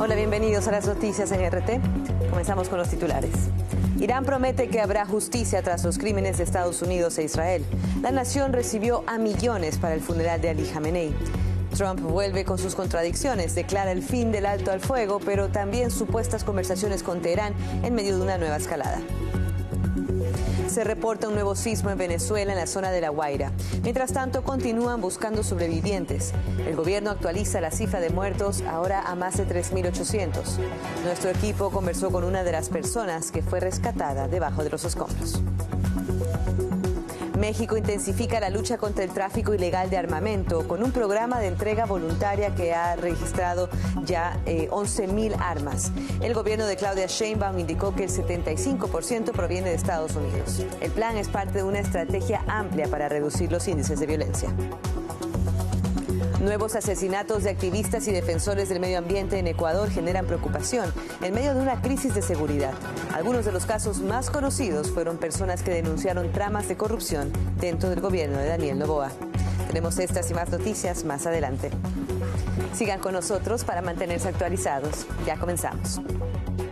Hola, bienvenidos a las noticias en RT. Comenzamos con los titulares. Irán promete que habrá justicia tras los crímenes de Estados Unidos e Israel. La nación recibió a millones para el funeral de Ali Jamenei. Trump vuelve con sus contradicciones, declara el fin del alto al fuego, pero también supuestas conversaciones con Teherán en medio de una nueva escalada. Se reporta un nuevo sismo en Venezuela, en la zona de La Guaira. Mientras tanto, continúan buscando sobrevivientes. El gobierno actualiza la cifra de muertos ahora a más de 3.800. Nuestro equipo conversó con una de las personas que fue rescatada debajo de los escombros. México intensifica la lucha contra el tráfico ilegal de armamento con un programa de entrega voluntaria que ha registrado ya 11.000 armas. El gobierno de Claudia Sheinbaum indicó que el 75% proviene de Estados Unidos. El plan es parte de una estrategia amplia para reducir los índices de violencia. Nuevos asesinatos de activistas y defensores del medio ambiente en Ecuador generan preocupación en medio de una crisis de seguridad. Algunos de los casos más conocidos fueron personas que denunciaron tramas de corrupción dentro del gobierno de Daniel Noboa. Tenemos estas y más noticias más adelante. Sigan con nosotros para mantenerse actualizados. Ya comenzamos.